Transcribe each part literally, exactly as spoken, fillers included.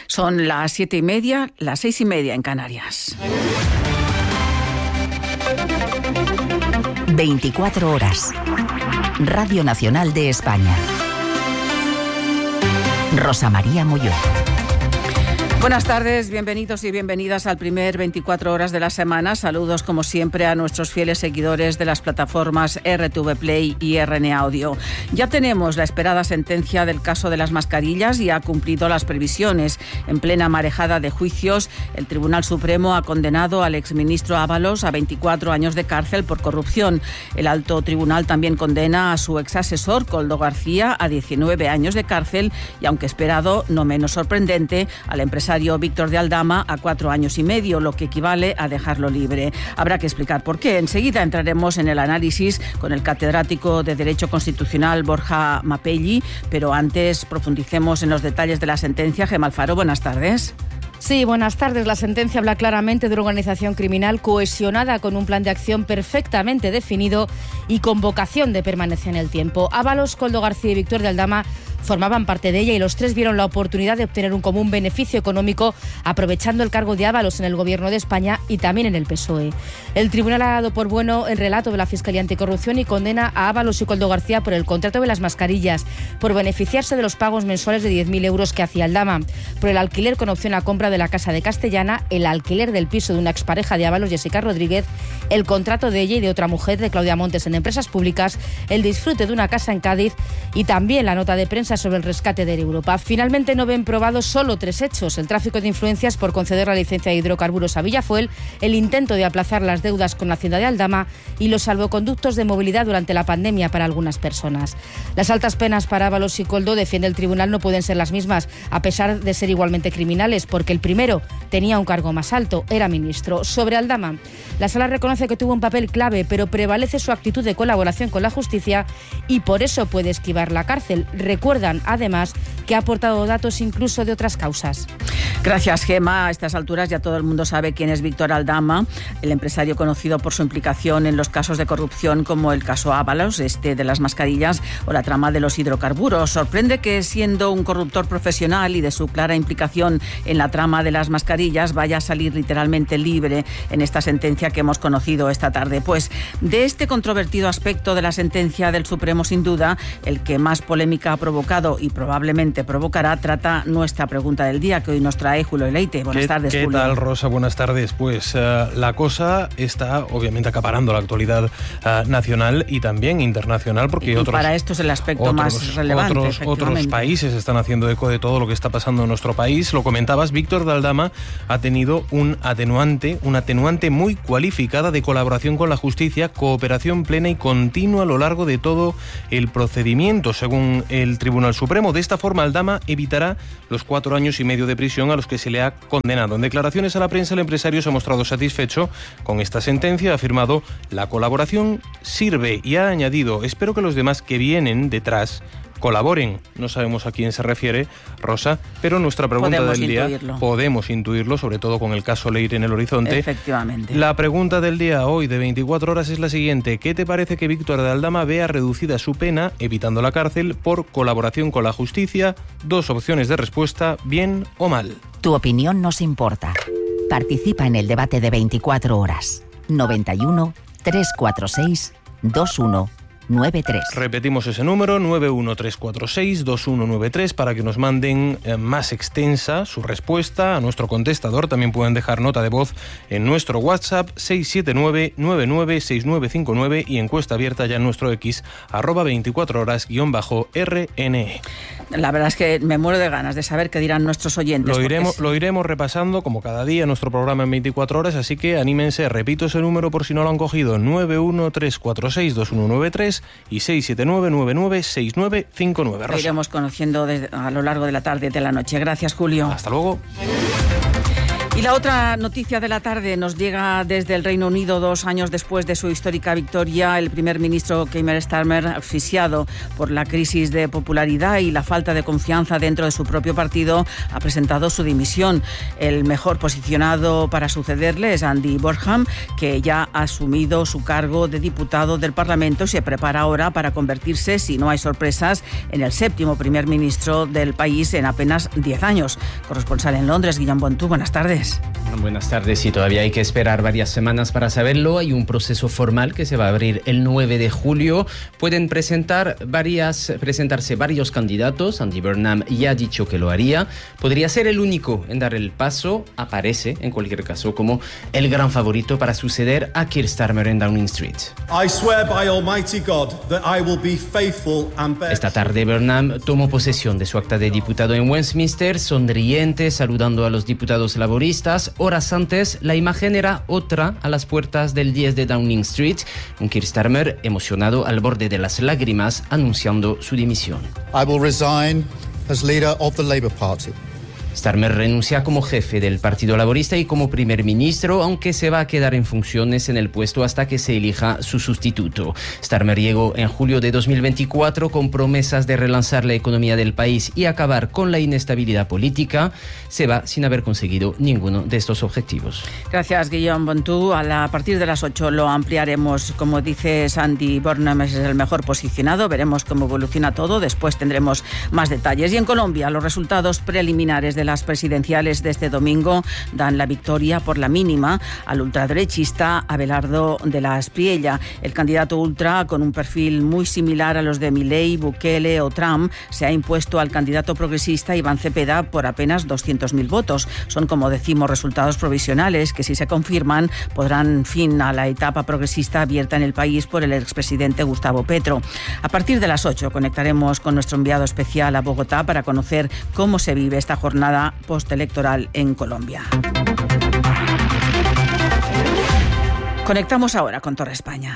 Son las siete y media, las seis y media en Canarias. veinticuatro horas. Radio Nacional de España. Rosa María Molló. Buenas tardes, bienvenidos y bienvenidas al primer veinticuatro horas de la semana. Saludos como siempre a nuestros fieles seguidores de las plataformas R T V Play y R N A Audio. Ya tenemos la esperada sentencia del caso de las mascarillas y ha cumplido las previsiones. En plena marejada de juicios, el Tribunal Supremo ha condenado al exministro Ábalos a veinticuatro años de cárcel por corrupción. El alto tribunal también condena a su exasesor, Koldo García, a diecinueve años de cárcel y, aunque esperado, no menos sorprendente, al empresario Víctor de Aldama a cuatro años y medio, lo que equivale a dejarlo libre. Habrá que explicar por qué. Enseguida entraremos en el análisis con el catedrático de Derecho Constitucional Borja Mapelli, pero antes profundicemos en los detalles de la sentencia. Gemma Alfaro, buenas tardes. Sí, buenas tardes. La sentencia habla claramente de una organización criminal cohesionada con un plan de acción perfectamente definido y con vocación de permanecer en el tiempo. Ábalos, Koldo García y Víctor de Aldama formaban parte de ella y los tres vieron la oportunidad de obtener un común beneficio económico aprovechando el cargo de Ábalos en el Gobierno de España y también en el P S O E. El tribunal ha dado por bueno el relato de la Fiscalía Anticorrupción y condena a Ábalos y Koldo García por el contrato de las mascarillas, por beneficiarse de los pagos mensuales de diez mil euros que hacía Aldama, por el alquiler con opción a compra de la casa de Castellana, el alquiler del piso de una expareja de Ábalos, Jessica Rodríguez, el contrato de ella y de otra mujer, de Claudia Montes, en empresas públicas, el disfrute de una casa en Cádiz y también la nota de prensa sobre el rescate de Europa. Finalmente no ven probados solo tres hechos: el tráfico de influencias por conceder la licencia de hidrocarburos a Villafuel, el intento de aplazar las deudas con la Hacienda de Aldama y los salvoconductos de movilidad durante la pandemia para algunas personas. Las altas penas para Ábalos y Koldo, defiende el tribunal, no pueden ser las mismas, a pesar de ser igualmente criminales, porque el primero tenía un cargo más alto, era ministro. Sobre Aldama, la sala reconoce que tuvo un papel clave, pero prevalece su actitud de colaboración con la justicia y por eso puede esquivar la cárcel. Recuerdan, además, que ha aportado datos incluso de otras causas. Gracias, Gemma. A estas alturas ya todo el mundo sabe quién es Víctor Aldama, el empresario conocido por su implicación en los casos de corrupción como el caso Ábalos, este de las mascarillas o la trama de los hidrocarburos. Sorprende que, siendo un corruptor profesional y de su clara implicación en la trama de las mascarillas, vaya a salir literalmente libre en esta sentencia que hemos conocido esta tarde. Pues de este controvertido aspecto de la sentencia del Supremo, sin duda, el que más polémica ha provocado y probablemente provocará, trata nuestra pregunta del día, que hoy nos trae Julio Leite. Buenas ¿Qué, tardes, ¿qué Julio. ¿Qué tal, Rosa? Buenas tardes. Pues uh, la cosa está obviamente acaparando la actualidad uh, nacional y también internacional, porque y otros, para esto es el aspecto otros, más relevante. Otros, otros países están haciendo eco de todo lo que está pasando en nuestro país. Lo comentabas, Víctor de Aldama ha tenido un atenuante, un atenuante muy cualificada de colaboración con la justicia, cooperación plena y continua a lo largo de todo el procedimiento, según el Tribunal Supremo. De esta forma, Aldama evitará los cuatro años y medio de prisión a los que se le ha condenado. En declaraciones a la prensa, el empresario se ha mostrado satisfecho con esta sentencia, ha afirmado: la colaboración sirve, y ha añadido: espero que los demás que vienen detrás colaboren. No sabemos a quién se refiere, Rosa, pero nuestra pregunta podemos del día intuirlo. podemos intuirlo, sobre todo con el caso Leire en el horizonte. Efectivamente. La pregunta del día hoy de veinticuatro horas es la siguiente: ¿qué te parece que Víctor de Aldama vea reducida su pena, evitando la cárcel, por colaboración con la justicia? Dos opciones de respuesta: bien o mal. Tu opinión nos importa. Participa en el debate de veinticuatro horas. noventa y uno, trescientos cuarenta y seis, veintiuno noventa y tres. Repetimos ese número, nueve uno tres cuatro seis, dos uno nueve tres, para que nos manden eh, más extensa su respuesta a nuestro contestador. También pueden dejar nota de voz en nuestro WhatsApp seis siete nueve, nueve nueve seis nueve cinco nueve y encuesta abierta ya en nuestro X, arroba veinticuatro horas guión bajo R N E. La verdad es que me muero de ganas de saber qué dirán nuestros oyentes. Lo iremos, es... lo iremos repasando como cada día en nuestro programa en veinticuatro horas, así que anímense. Repito ese número por si no lo han cogido: nueve uno tres cuatro seis, dos uno nueve tres y seis siete nueve, nueve nueve seis nueve cinco nueve. Lo iremos conociendo desde, a lo largo de la tarde y de la noche. Gracias, Julio. Hasta luego. Y la otra noticia de la tarde nos llega desde el Reino Unido. Dos años después de su histórica victoria, el primer ministro Keir Starmer, asfixiado por la crisis de popularidad y la falta de confianza dentro de su propio partido, ha presentado su dimisión. El mejor posicionado para sucederle es Andy Burnham, que ya ha asumido su cargo de diputado del Parlamento y se prepara ahora para convertirse, si no hay sorpresas, en el séptimo primer ministro del país en apenas diez años. Corresponsal en Londres, Guillaume Bontú, buenas tardes. Buenas tardes. Sí, todavía hay que esperar varias semanas para saberlo. Hay un proceso formal que se va a abrir el nueve de julio. Pueden presentar varias, presentarse varios candidatos. Andy Burnham ya ha dicho que lo haría. Podría ser el único en dar el paso. Aparece, en cualquier caso, como el gran favorito para suceder a Keir Starmer en Downing Street. I swear by Almighty God that I will be faithful and bear... Esta tarde Burnham tomó posesión de su acta de diputado en Westminster, sonriente, saludando a los diputados laboristas. Horas antes, la imagen era otra a las puertas del diez de Downing Street, un Keir Starmer emocionado al borde de las lágrimas anunciando su dimisión. I will resign as leader of the Labour Party. Starmer renuncia como jefe del Partido Laborista y como primer ministro, aunque se va a quedar en funciones en el puesto hasta que se elija su sustituto. Starmer llegó en julio de dos mil veinticuatro con promesas de relanzar la economía del país y acabar con la inestabilidad política. Se va sin haber conseguido ninguno de estos objetivos. Gracias, Guillaume Bontú. A, la, a partir de las ocho lo ampliaremos. Como dice Andy Burnham, es el mejor posicionado. Veremos cómo evoluciona todo. Después tendremos más detalles. Y en Colombia, los resultados preliminares de las presidenciales de este domingo dan la victoria por la mínima al ultraderechista Abelardo de la Espriella. El candidato ultra, con un perfil muy similar a los de Milei, Bukele o Trump, se ha impuesto al candidato progresista Iván Cepeda por apenas doscientos mil votos. Son, como decimos, resultados provisionales que, si se confirman, podrán fin a la etapa progresista abierta en el país por el expresidente Gustavo Petro. A partir de las ocho conectaremos con nuestro enviado especial a Bogotá para conocer cómo se vive esta jornada postelectoral en Colombia. Conectamos ahora con Torre España.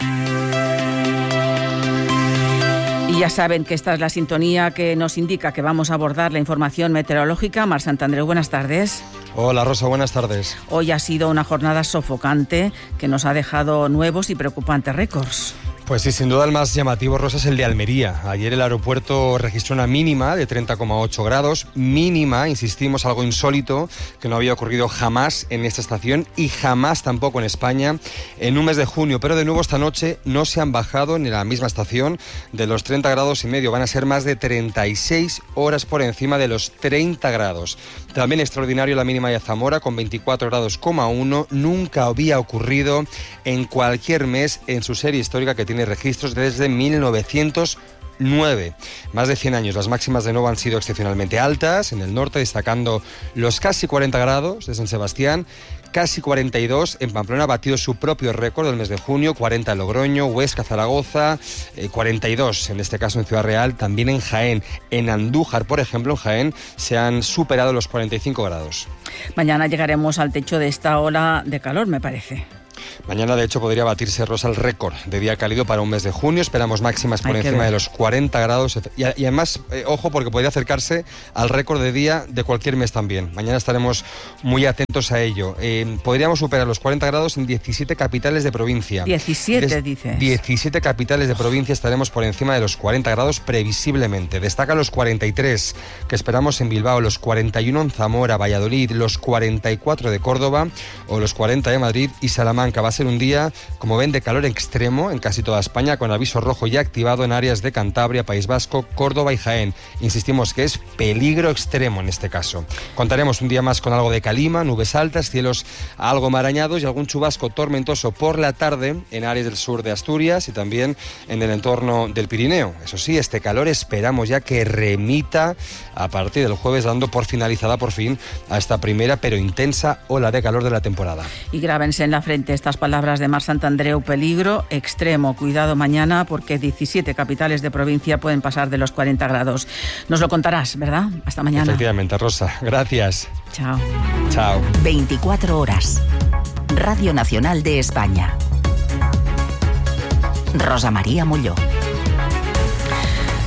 Y ya saben que esta es la sintonía que nos indica que vamos a abordar la información meteorológica. Mar Santandreu, buenas tardes. Hola Rosa, buenas tardes. Hoy ha sido una jornada sofocante que nos ha dejado nuevos y preocupantes récords. Pues sí, sin duda el más llamativo, Rosa, es el de Almería. Ayer el aeropuerto registró una mínima de treinta coma ocho grados, mínima, insistimos, algo insólito, que no había ocurrido jamás en esta estación y jamás tampoco en España en un mes de junio. Pero de nuevo esta noche no se han bajado en la misma estación de los treinta grados y medio. Van a ser más de treinta y seis horas por encima de los treinta grados. También extraordinario la mínima de Zamora con veinticuatro grados coma uno. Nunca había ocurrido en cualquier mes en su serie histórica que tiene registros desde mil novecientos nueve. Más de cien años. Las máximas de nuevo han sido excepcionalmente altas en el norte, destacando los casi cuarenta grados de San Sebastián, casi cuarenta y dos en Pamplona, ha batido su propio récord del mes de junio, cuarenta en Logroño, Huesca, Zaragoza, eh, cuarenta y dos en este caso en Ciudad Real, también en Jaén. En Andújar, por ejemplo, en Jaén, se han superado los cuarenta y cinco grados. Mañana llegaremos al techo de esta ola de calor, me parece. Mañana, de hecho, podría batirse, Rosa, el récord de día cálido para un mes de junio. Esperamos máximas por encima de los cuarenta grados. Y, y además, eh, ojo, porque podría acercarse al récord de día de cualquier mes también. Mañana estaremos muy atentos a ello. Eh, podríamos superar los cuarenta grados en diecisiete capitales de provincia. diecisiete, Des, dices. diecisiete capitales de provincia estaremos por encima de los cuarenta grados previsiblemente. Destaca los cuarenta y tres que esperamos en Bilbao, los cuarenta y uno en Zamora, Valladolid, los cuarenta y cuatro de Córdoba o los cuarenta de Madrid y Salamanca. Va a ser un día, como ven, de calor extremo en casi toda España, con aviso rojo ya activado en áreas de Cantabria, País Vasco, Córdoba y Jaén. Insistimos que es peligro extremo en este caso. Contaremos un día más con algo de calima, nubes altas, cielos algo marañados y algún chubasco tormentoso por la tarde en áreas del sur de Asturias y también en el entorno del Pirineo. Eso sí, este calor esperamos ya que remita a partir del jueves, dando por finalizada por fin a esta primera pero intensa ola de calor de la temporada. Y grábense en la frente estas palabras de Mar Santandreu: peligro extremo. Cuidado mañana, porque diecisiete capitales de provincia pueden pasar de los cuarenta grados. Nos lo contarás, ¿verdad? Hasta mañana. Efectivamente, Rosa. Gracias. Chao. Chao. veinticuatro horas. Radio Nacional de España. Rosa María Molló.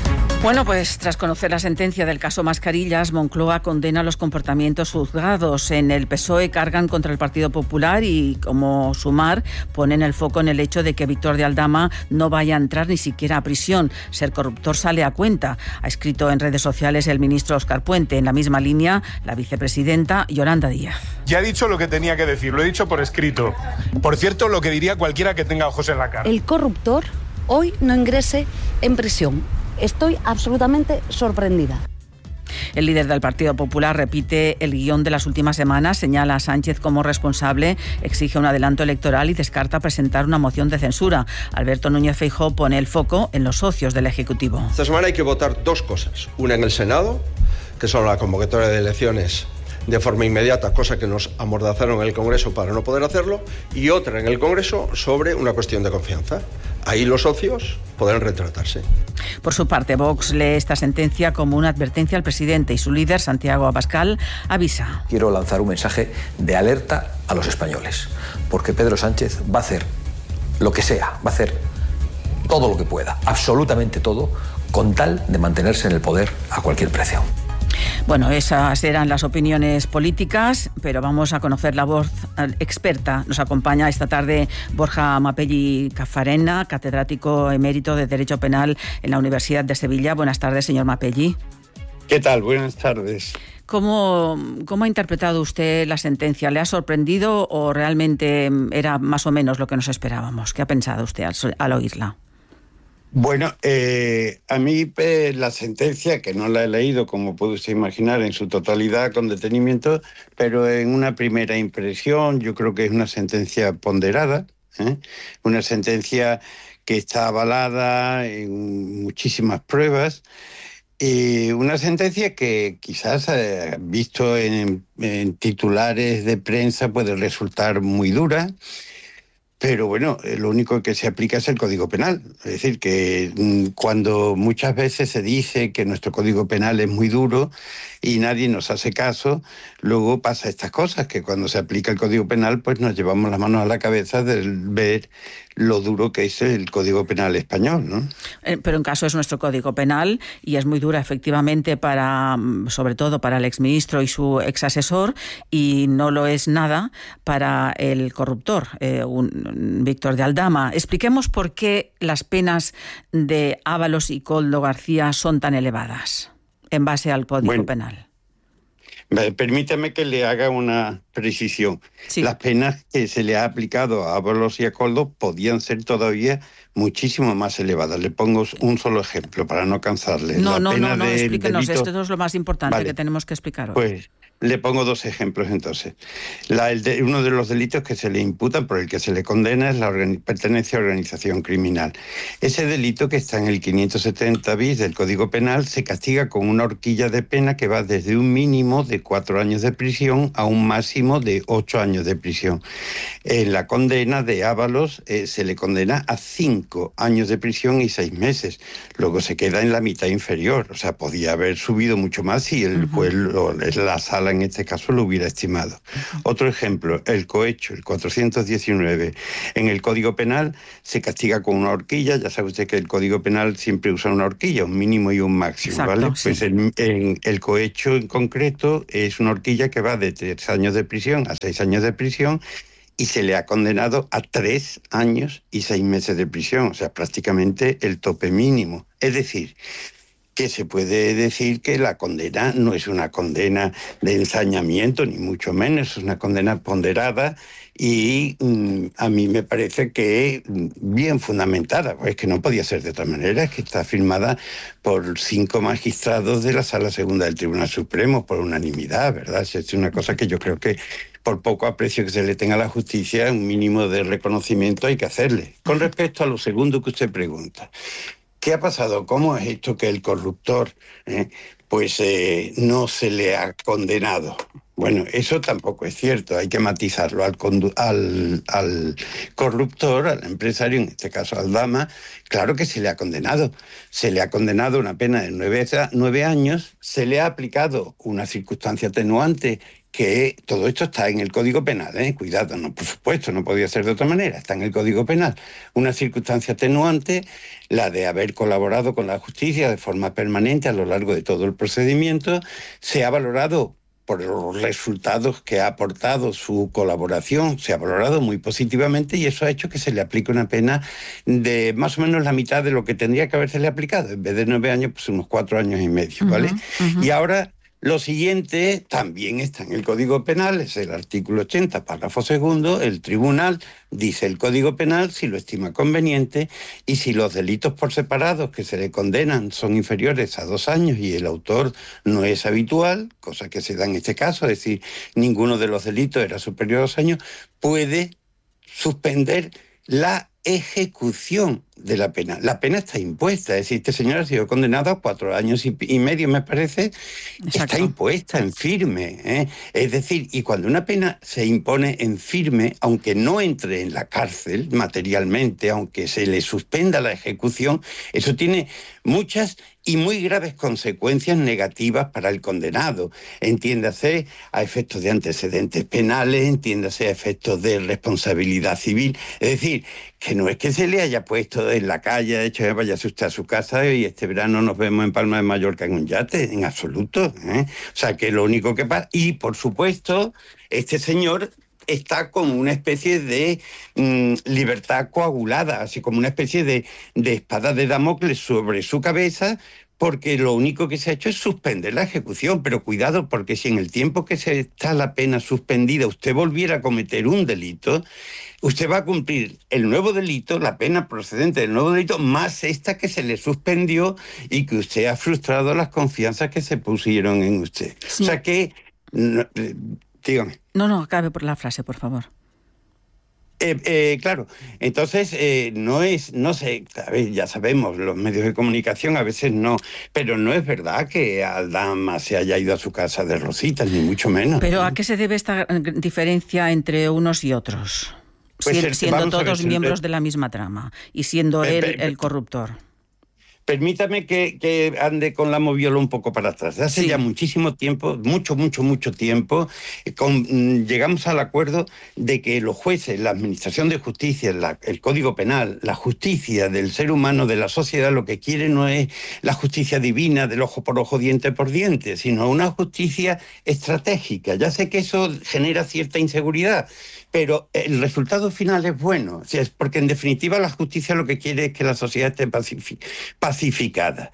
Bueno, pues tras conocer la sentencia del caso Mascarillas, Moncloa condena los comportamientos juzgados. En el P S O E cargan contra el Partido Popular y, como Sumar, ponen el foco en el hecho de que Víctor de Aldama no vaya a entrar ni siquiera a prisión. Ser corruptor sale a cuenta, ha escrito en redes sociales el ministro Óscar Puente. En la misma línea, la vicepresidenta Yolanda Díaz. Ya he dicho lo que tenía que decir, lo he dicho por escrito. Por cierto, lo que diría cualquiera que tenga ojos en la cara. El corruptor hoy no ingrese en prisión. Estoy absolutamente sorprendida. El líder del Partido Popular repite el guión de las últimas semanas, señala a Sánchez como responsable, exige un adelanto electoral y descarta presentar una moción de censura. Alberto Núñez Feijóo pone el foco en los socios del Ejecutivo. Esta semana hay que votar dos cosas. Una en el Senado, que son la convocatoria de elecciones de forma inmediata, cosa que nos amordazaron en el Congreso para no poder hacerlo, y otra en el Congreso sobre una cuestión de confianza. Ahí los socios podrán retratarse. Por su parte, Vox lee esta sentencia como una advertencia al presidente y su líder, Santiago Abascal, avisa. Quiero lanzar un mensaje de alerta a los españoles, porque Pedro Sánchez va a hacer lo que sea, va a hacer todo lo que pueda, absolutamente todo, con tal de mantenerse en el poder a cualquier precio. Bueno, esas eran las opiniones políticas, pero vamos a conocer la voz experta. Nos acompaña esta tarde Borja Mapelli Cafarena, catedrático emérito de Derecho Penal en la Universidad de Sevilla. Buenas tardes, señor Mapelli. ¿Qué tal? Buenas tardes. ¿Cómo, cómo ha interpretado usted la sentencia? ¿Le ha sorprendido o realmente era más o menos lo que nos esperábamos? ¿Qué ha pensado usted al, al oírla? Bueno, eh, a mí eh, la sentencia, que no la he leído, como puede usted imaginar, en su totalidad con detenimiento, pero en una primera impresión yo creo que es una sentencia ponderada, ¿eh? Una sentencia que está avalada en muchísimas pruebas, y una sentencia que quizás, eh, visto en, en titulares de prensa, puede resultar muy dura. Pero bueno, lo único que se aplica es el Código Penal. Es decir, que cuando muchas veces se dice que nuestro Código Penal es muy duro y nadie nos hace caso, luego pasa estas cosas, que cuando se aplica el Código Penal, pues nos llevamos las manos a la cabeza de ver lo duro que es el Código Penal español, ¿no? Eh, pero en caso es nuestro Código Penal y es muy dura efectivamente para, sobre todo para el exministro y su exasesor, y no lo es nada para el corruptor, eh, un, Víctor de Aldama. Expliquemos por qué las penas de Ábalos y Koldo García son tan elevadas en base al Código bueno. Penal. Permítame que le haga una precisión. Sí. Las penas que se le ha aplicado a Ábalos y a Koldo podían ser todavía muchísimo más elevadas. Le pongo un solo ejemplo para no cansarle. No, La no, pena no, no, explíquenos. delito... Esto es lo más importante vale. que tenemos que explicar hoy. Pues le pongo dos ejemplos entonces. La, el de, uno de los delitos que se le imputan, por el que se le condena, es la organi- pertenencia a organización criminal. Ese delito, que está en el quinientos setenta bis del Código Penal, se castiga con una horquilla de pena que va desde un mínimo de cuatro años de prisión a un máximo de ocho años de prisión. En la condena de Ábalos eh, se le condena a cinco años de prisión y seis meses. Luego se queda en la mitad inferior. O sea, podía haber subido mucho más si el juez, o la sala en este caso, lo hubiera estimado. Otro ejemplo, el cohecho, el cuatrocientos diecinueve. En el Código Penal se castiga con una horquilla. Ya sabe usted que el Código Penal siempre usa una horquilla, un mínimo y un máximo. Exacto, ¿vale? Sí. Pues el, en el cohecho en concreto es una horquilla que va de tres años de prisión a seis años de prisión, y se le ha condenado a tres años y seis meses de prisión, o sea, prácticamente el tope mínimo. Es decir, que se puede decir que la condena no es una condena de ensañamiento, ni mucho menos, es una condena ponderada y mm, a mí me parece que bien fundamentada, pues que no podía ser de otra manera, que está firmada por cinco magistrados de la Sala Segunda del Tribunal Supremo, por unanimidad, ¿verdad? Es una cosa que yo creo que, por poco aprecio que se le tenga a la justicia, un mínimo de reconocimiento hay que hacerle. Con respecto a lo segundo que usted pregunta, ¿qué ha pasado? ¿Cómo es esto que el corruptor eh, pues eh, no se le ha condenado? Bueno, eso tampoco es cierto, hay que matizarlo. Al, condu- al, al corruptor, al empresario, en este caso al Aldama, claro que se le ha condenado. Se le ha condenado una pena de nueve, nueve años, se le ha aplicado una circunstancia atenuante que todo esto está en el Código Penal, ¿eh? Cuidado, no, por supuesto, no podía ser de otra manera, está en el Código Penal. Una circunstancia atenuante, la de haber colaborado con la justicia de forma permanente a lo largo de todo el procedimiento, se ha valorado por los resultados que ha aportado su colaboración, se ha valorado muy positivamente y eso ha hecho que se le aplique una pena de más o menos la mitad de lo que tendría que haberse le aplicado. En vez de nueve años, pues unos cuatro años y medio, ¿vale? Uh-huh, uh-huh. Y ahora lo siguiente también está en el Código Penal, es el artículo ochenta, párrafo segundo. El tribunal dice el Código Penal si lo estima conveniente y si los delitos por separados que se le condenan son inferiores a dos años y el autor no es habitual, cosa que se da en este caso, es decir, ninguno de los delitos era superior a dos años, puede suspender la ejecución de la pena. La pena está impuesta, es decir, este señor ha sido condenado a cuatro años y, y medio, me parece. Exacto. Está impuesta en firme, ¿eh? Es decir, y cuando una pena se impone en firme, aunque no entre en la cárcel materialmente, aunque se le suspenda la ejecución, eso tiene muchas y muy graves consecuencias negativas para el condenado. Entiéndase a efectos de antecedentes penales, entiéndase a efectos de responsabilidad civil. Es decir, que no es que se le haya puesto en la calle, de hecho, vaya usted a su casa y este verano nos vemos en Palma de Mallorca en un yate, en absoluto, ¿eh? O sea, que lo único que pasa... Y, por supuesto, este señor está como una especie de mmm, libertad coagulada, así como una especie de, de espada de Damocles sobre su cabeza, porque lo único que se ha hecho es suspender la ejecución. Pero cuidado, porque si en el tiempo que se está la pena suspendida usted volviera a cometer un delito, usted va a cumplir el nuevo delito, la pena procedente del nuevo delito, más esta que se le suspendió y que usted ha frustrado las confianzas que se pusieron en usted. Sí. O sea que... No, dígame. No, no, acabe por la frase, por favor. Eh, eh, claro, entonces eh, no es, no sé, a ver, ya sabemos, los medios de comunicación a veces no, pero no es verdad que Aldama se haya ido a su casa de rositas, ni mucho menos. ¿Pero ¿eh? a qué se debe esta diferencia entre unos y otros? Pues si, el, siendo todos ver, miembros de la misma trama y siendo eh, él eh, el corruptor. Permítame que, que ande con la moviola un poco para atrás. Hace sí. ya muchísimo tiempo, mucho, mucho, mucho tiempo, con, llegamos al acuerdo de que los jueces, la administración de justicia, la, el Código Penal, la justicia del ser humano, de la sociedad, lo que quiere no es la justicia divina del ojo por ojo, diente por diente, sino una justicia estratégica. Ya sé que eso genera cierta inseguridad, pero el resultado final es bueno, o sea, es porque en definitiva la justicia lo que quiere es que la sociedad esté pacific- pacificada.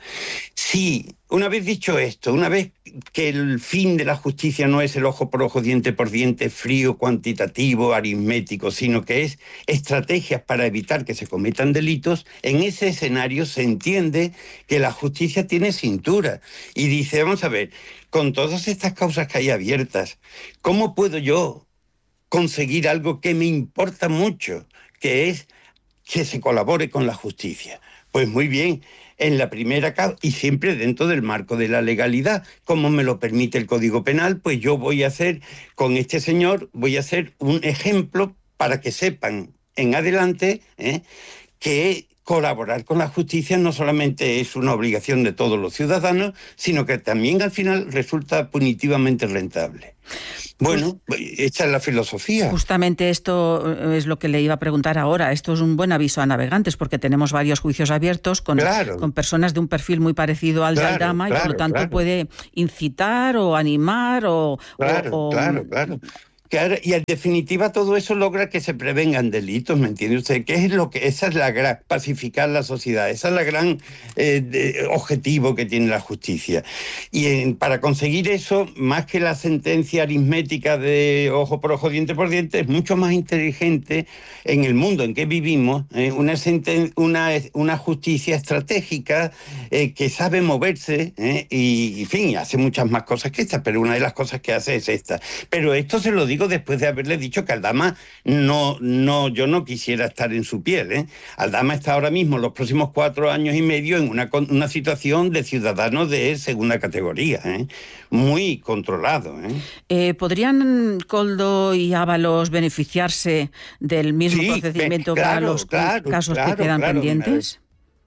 Sí, una vez dicho esto, una vez que el fin de la justicia no es el ojo por ojo, diente por diente, frío, cuantitativo, aritmético, sino que es estrategias para evitar que se cometan delitos, en ese escenario se entiende que la justicia tiene cintura y dice, vamos a ver, con todas estas causas que hay abiertas, ¿cómo puedo yo conseguir algo que me importa mucho, que es que se colabore con la justicia? Pues muy bien, en la primera causa, y siempre dentro del marco de la legalidad, como me lo permite el Código Penal, pues yo voy a hacer, con este señor, voy a hacer un ejemplo para que sepan en adelante ¿eh? que colaborar con la justicia no solamente es una obligación de todos los ciudadanos, sino que también al final resulta punitivamente rentable. Bueno, esta es la filosofía. Justamente esto es lo que le iba a preguntar ahora. Esto es un buen aviso a navegantes, porque tenemos varios juicios abiertos con, claro. con personas de un perfil muy parecido al claro, de Aldama, claro, y por lo tanto claro. puede incitar o animar o... Claro, o, o... claro, claro. Claro, y en definitiva todo eso logra que se prevengan delitos, ¿me entiende usted? Que es lo que esa es la gran pacificar la sociedad, esa es la gran eh, de, objetivo que tiene la justicia. Y en, para conseguir eso, más que la sentencia aritmética de ojo por ojo, diente por diente, es mucho más inteligente en el mundo en que vivimos eh, una, senten, una una justicia estratégica eh, que sabe moverse eh, y, en fin, hace muchas más cosas que esta, pero una de las cosas que hace es esta. Pero esto se lo digo después de haberle dicho que Aldama no, no, yo no quisiera estar en su piel, ¿eh? Aldama está ahora mismo, los próximos cuatro años y medio, en una, una situación de ciudadano de segunda categoría, ¿eh? Muy controlado, ¿eh? Eh, ¿Podrían Koldo y Ábalos beneficiarse del mismo sí, procedimiento claro, para los claro, casos claro, que quedan claro, pendientes?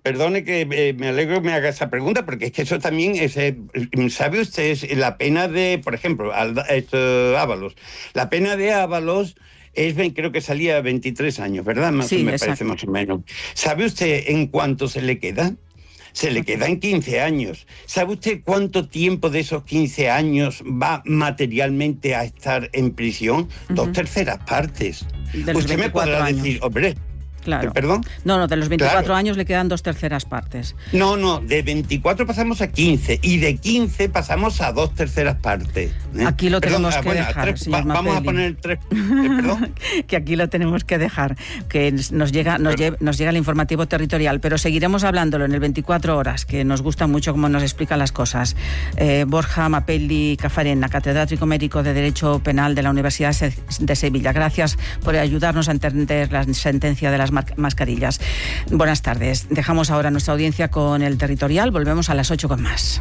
Perdone que eh, me alegro que me haga esa pregunta, porque es que eso también es, eh, ¿sabe usted es la pena de, por ejemplo, al, esto, Ábalos? La pena de Ábalos es, creo que salía veintitrés años, ¿verdad? Más, Sí, me exacto. parece más o menos. ¿Sabe usted en cuánto se le queda? Se le quedan quince años. ¿Sabe usted cuánto tiempo de esos quince años va materialmente a estar en prisión? Uh-huh. Dos terceras partes. De los usted me podrá años. decir, hombre... Claro. ¿Perdón? No, no, de los veinticuatro claro. años le quedan dos terceras partes. No, no, de veinticuatro pasamos a quince y de quince pasamos a dos terceras partes. ¿eh? Aquí lo Perdón, tenemos que bueno, dejar, tres, señor va, Vamos Mapelli. a poner tres... Eh, ¿Perdón? Que aquí lo tenemos que dejar, que nos llega, nos, lle- nos llega el informativo territorial, pero seguiremos hablándolo en el veinticuatro horas, que nos gusta mucho cómo nos explica las cosas. Eh, Borja Mapelli Cafarena, catedrático médico de Derecho Penal de la Universidad de Sevilla. Gracias por ayudarnos a entender la sentencia de las mar- mascarillas. Buenas tardes. Dejamos ahora nuestra audiencia con el territorial. Volvemos a las ocho con más.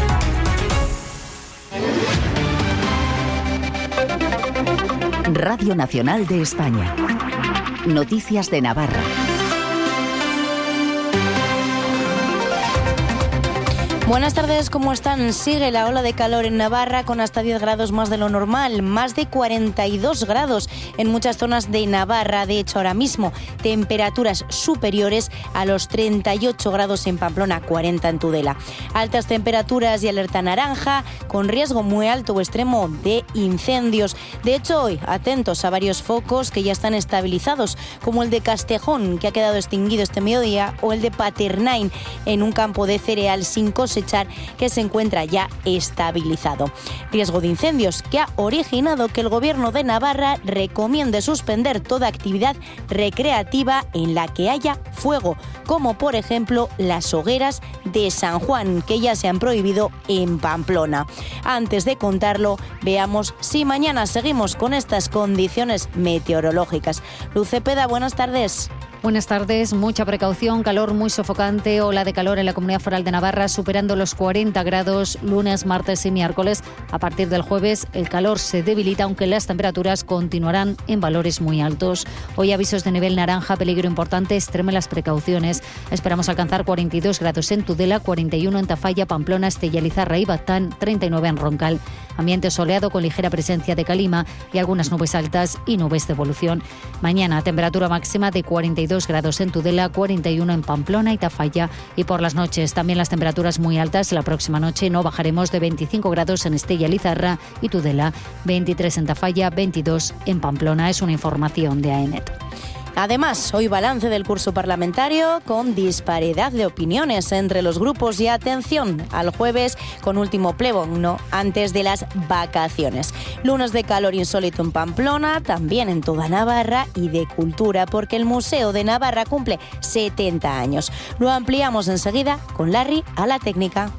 Radio Nacional de España. Noticias de Navarra. Buenas tardes, ¿cómo están? Sigue la ola de calor en Navarra con hasta diez grados más de lo normal, más de cuarenta y dos grados en muchas zonas de Navarra. De hecho, ahora mismo temperaturas superiores a los treinta y ocho grados en Pamplona, cuarenta en Tudela. Altas temperaturas y alerta naranja con riesgo muy alto o extremo de incendios. De hecho, hoy atentos a varios focos que ya están estabilizados, como el de Castejón, que ha quedado extinguido este mediodía, o el de Paternain, en un campo de cereal sin cosechar, que se encuentra ya estabilizado. Riesgo de incendios que ha originado que el Gobierno de Navarra recomiende suspender toda actividad recreativa en la que haya fuego, como por ejemplo las hogueras de San Juan, que ya se han prohibido en Pamplona. Antes de contarlo, veamos si mañana seguimos con estas condiciones meteorológicas. Luz Cepeda, buenas tardes. Buenas tardes, mucha precaución, calor muy sofocante, ola de calor en la Comunidad Foral de Navarra superando los cuarenta grados lunes, martes y miércoles. A partir del jueves el calor se debilita, aunque las temperaturas continuarán en valores muy altos. Hoy avisos de nivel naranja, peligro importante, extreme las precauciones. Esperamos alcanzar cuarenta y dos grados en Tudela, cuarenta y uno en Tafalla, Pamplona, Estella, Lizarra y Batán, treinta y nueve en Roncal. Ambiente soleado con ligera presencia de calima y algunas nubes altas y nubes de evolución. Mañana temperatura máxima de cuarenta y dos grados en Tudela, cuarenta y uno en Pamplona y Tafalla, y por las noches también las temperaturas muy altas. La próxima noche no bajaremos de veinticinco grados en Estella, Lizarra y Tudela, veintitrés en Tafalla, veintidós en Pamplona. Es una información de AENET. Además, hoy balance del curso parlamentario con disparidad de opiniones entre los grupos y atención al jueves con último pleno antes de las vacaciones. Lunes de calor insólito en Pamplona, también en toda Navarra, y de cultura porque el Museo de Navarra cumple setenta años. Lo ampliamos enseguida con Larry a la técnica.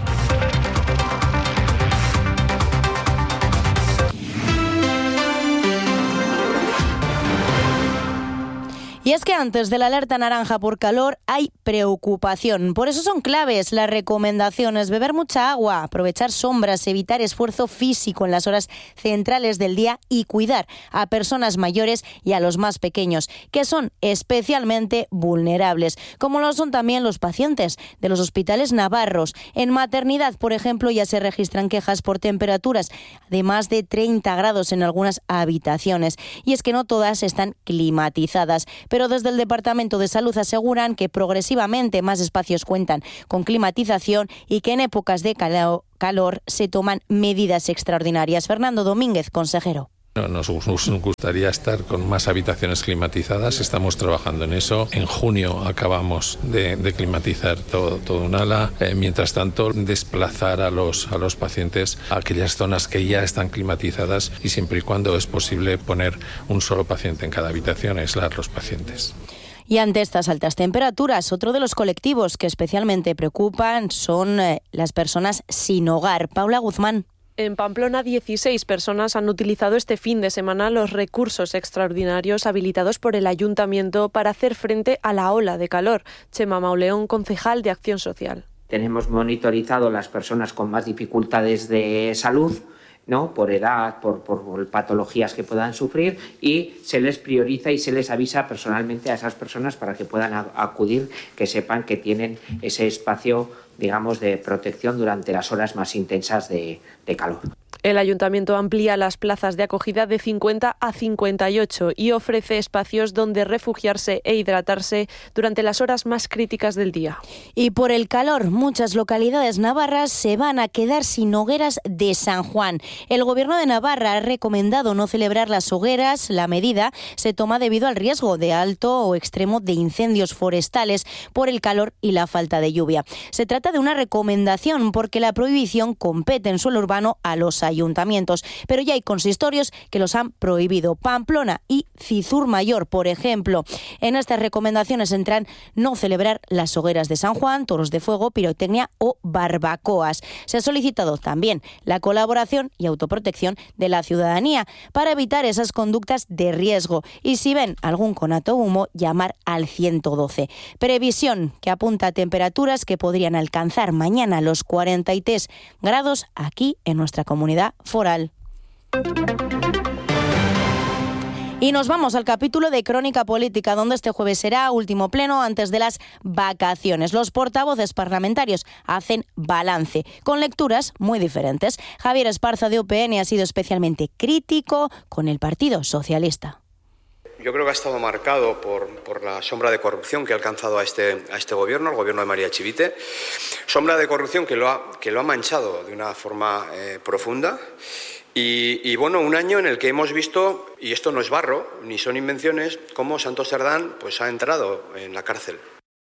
Y es que antes de la alerta naranja por calor hay preocupación. Por eso son claves las recomendaciones: beber mucha agua, aprovechar sombras, evitar esfuerzo físico en las horas centrales del día y cuidar a personas mayores y a los más pequeños, que son especialmente vulnerables, como lo son también los pacientes de los hospitales navarros. En maternidad, por ejemplo, ya se registran quejas por temperaturas de más de treinta grados en algunas habitaciones. Y es que no todas están climatizadas, pero desde el Departamento de Salud aseguran que progresivamente más espacios cuentan con climatización y que en épocas de calor, calor se toman medidas extraordinarias. Fernando Domínguez, consejero. Nos gustaría estar con más habitaciones climatizadas, estamos trabajando en eso. En junio acabamos de, de climatizar todo, todo un ala. Eh, mientras tanto, desplazar a los, a los pacientes a aquellas zonas que ya están climatizadas y siempre y cuando es posible poner un solo paciente en cada habitación, aislar los pacientes. Y ante estas altas temperaturas, otro de los colectivos que especialmente preocupan son eh, las personas sin hogar. Paula Guzmán. En Pamplona, dieciséis personas han utilizado este fin de semana los recursos extraordinarios habilitados por el Ayuntamiento para hacer frente a la ola de calor. Chema Mauleón, concejal de Acción Social. Tenemos monitorizado las personas con más dificultades de salud, ¿no? Por edad, por, por, por patologías que puedan sufrir, y se les prioriza y se les avisa personalmente a esas personas para que puedan a, acudir, que sepan que tienen ese espacio, digamos, de protección durante las horas más intensas de, de calor. El Ayuntamiento amplía las plazas de acogida de cincuenta a cincuenta y ocho y ofrece espacios donde refugiarse e hidratarse durante las horas más críticas del día. Y por el calor, muchas localidades navarras se van a quedar sin hogueras de San Juan. El Gobierno de Navarra ha recomendado no celebrar las hogueras. La medida se toma debido al riesgo de alto o extremo de incendios forestales por el calor y la falta de lluvia. Se trata de una recomendación porque la prohibición compete en suelo urbano a los ayuntamientos, pero ya hay consistorios que los han prohibido. Pamplona y Cizur Mayor, por ejemplo. En estas recomendaciones entran no celebrar las hogueras de San Juan, toros de fuego, pirotecnia o barbacoas. Se ha solicitado también la colaboración y autoprotección de la ciudadanía para evitar esas conductas de riesgo y, si ven algún conato humo, llamar al ciento doce. Previsión que apunta a temperaturas que podrían alcanzar mañana los cuarenta y tres grados aquí en nuestra comunidad foral. Y nos vamos al capítulo de Crónica Política, donde este jueves será último pleno antes de las vacaciones. Los portavoces parlamentarios hacen balance, con lecturas muy diferentes. Javier Esparza, de U P N, ha sido especialmente crítico con el Partido Socialista. Yo creo que ha estado marcado por, por la sombra de corrupción que ha alcanzado a este, a este gobierno, al gobierno de María Chivite. Sombra de corrupción que lo ha, que lo ha manchado de una forma eh, profunda. Y, y bueno, un año en el que hemos visto, y esto no es barro, ni son invenciones, cómo Santos Cerdán pues, ha entrado en la cárcel.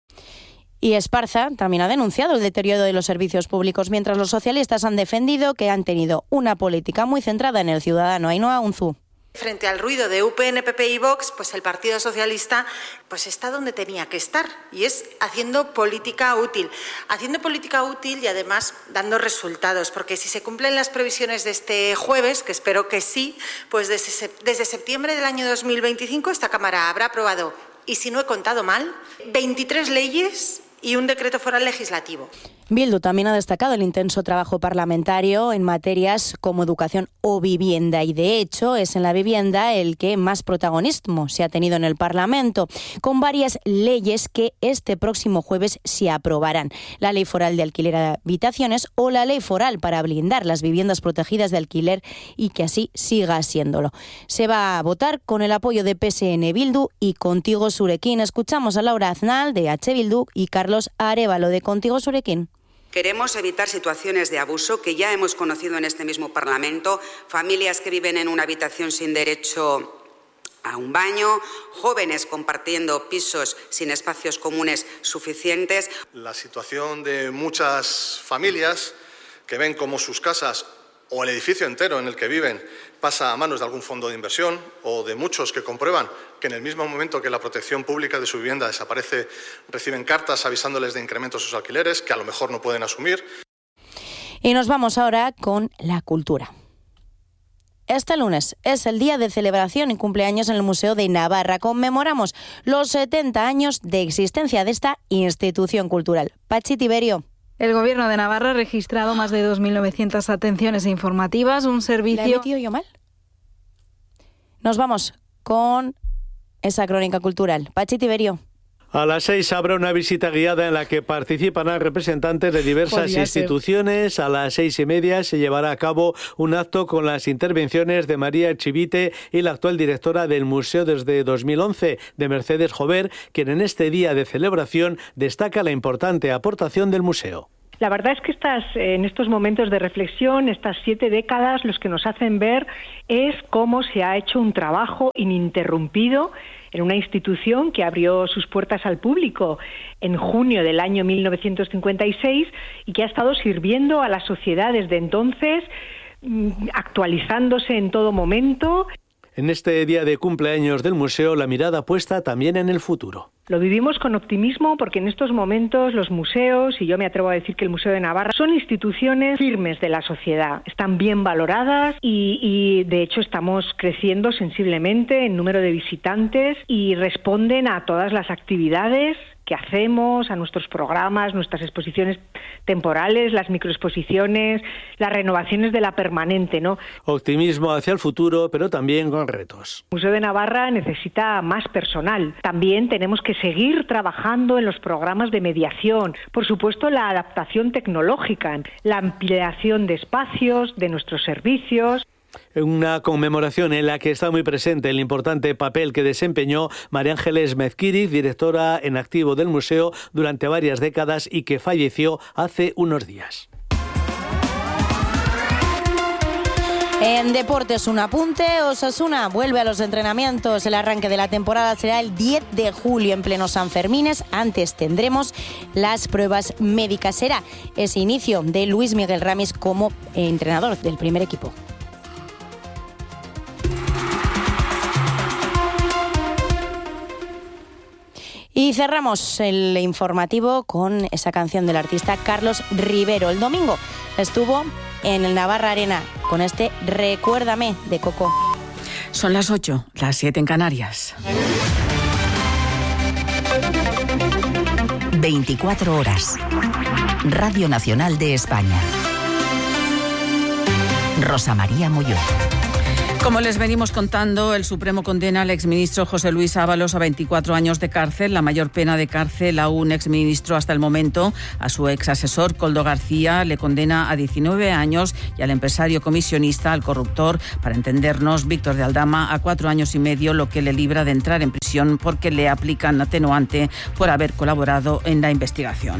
Y Esparza también ha denunciado el deterioro de los servicios públicos, mientras los socialistas han defendido que han tenido una política muy centrada en el ciudadano. Ainhoa Unzu. Frente al ruido de U P N, P P y Vox, pues el Partido Socialista pues está donde tenía que estar, y es haciendo política útil. Haciendo política útil y además dando resultados, porque si se cumplen las previsiones de este jueves, que espero que sí, pues desde, desde septiembre del año dos mil veinticinco esta Cámara habrá aprobado, y si no he contado mal, veintitrés leyes y un decreto foral legislativo. Bildu también ha destacado el intenso trabajo parlamentario en materias como educación o vivienda, y de hecho es en la vivienda el que más protagonismo se ha tenido en el Parlamento, con varias leyes que este próximo jueves se aprobarán. La Ley Foral de Alquiler de Habitaciones o la Ley Foral para blindar las viviendas protegidas de alquiler y que así siga siéndolo. Se va a votar con el apoyo de P S N, Bildu y Contigo Surekin. Escuchamos a Laura Aznal, de H. Bildu, y Carlos Arévalo, de Contigo Surekin. Queremos evitar situaciones de abuso que ya hemos conocido en este mismo Parlamento, familias que viven en una habitación sin derecho a un baño, jóvenes compartiendo pisos sin espacios comunes suficientes. La situación de muchas familias que ven cómo sus casas o el edificio entero en el que viven pasa a manos de algún fondo de inversión, o de muchos que comprueban que en el mismo momento que la protección pública de su vivienda desaparece, reciben cartas avisándoles de incrementos de sus alquileres que a lo mejor no pueden asumir. Y nos vamos ahora con la cultura. Este lunes es el día de celebración y cumpleaños en el Museo de Navarra. Conmemoramos los setenta años de existencia de esta institución cultural. Pachi Tiberio. El Gobierno de Navarra ha registrado más de dos mil novecientas atenciones informativas, un servicio... ¿La he metido yo mal? Nos vamos con esa crónica cultural. Pachi Tiberio. A las seis habrá una visita guiada en la que participarán representantes de diversas Podría instituciones. Ser. A las seis y media se llevará a cabo un acto con las intervenciones de María Chivite y la actual directora del museo desde dos mil once, de Mercedes Jover, quien en este día de celebración destaca la importante aportación del museo. La verdad es que estas, en estos momentos de reflexión, estas siete décadas, los que nos hacen ver es cómo se ha hecho un trabajo ininterrumpido en una institución que abrió sus puertas al público en junio del año mil novecientos cincuenta y seis y que ha estado sirviendo a la sociedad desde entonces, actualizándose en todo momento. En este día de cumpleaños del museo, la mirada puesta también en el futuro. Lo vivimos con optimismo porque en estos momentos los museos, y yo me atrevo a decir que el Museo de Navarra, son instituciones firmes de la sociedad, están bien valoradas y, y de hecho estamos creciendo sensiblemente en número de visitantes y responden a todas las actividades que hacemos, a nuestros programas, nuestras exposiciones temporales, las microexposiciones, las renovaciones de la permanente, ¿no? Optimismo hacia el futuro, pero también con retos. El Museo de Navarra necesita más personal. También tenemos que seguir trabajando en los programas de mediación. Por supuesto, la adaptación tecnológica, la ampliación de espacios, de nuestros servicios. Una conmemoración en la que está muy presente el importante papel que desempeñó María Ángeles Mezquiriz, directora en activo del museo durante varias décadas y que falleció hace unos días. En deportes, un apunte. Osasuna vuelve a los entrenamientos. El arranque de la temporada será el diez de julio en pleno Sanfermines. Antes tendremos las pruebas médicas. Será ese inicio de Luis Miguel Ramis como entrenador del primer equipo. Y cerramos el informativo con esa canción del artista Carlos Rivero. El domingo estuvo en el Navarra Arena con este Recuérdame de Coco. Son las ocho, las siete en Canarias. veinticuatro horas. Radio Nacional de España. Rosa María Molló. Como les venimos contando, el Supremo condena al exministro José Luis Ábalos a veinticuatro años de cárcel, la mayor pena de cárcel a un exministro hasta el momento. A su exasesor, Koldo García, le condena a diecinueve años y al empresario comisionista, al corruptor, para entendernos, Víctor de Aldama, a cuatro años y medio, lo que le libra de entrar en prisión porque le aplican atenuante por haber colaborado en la investigación.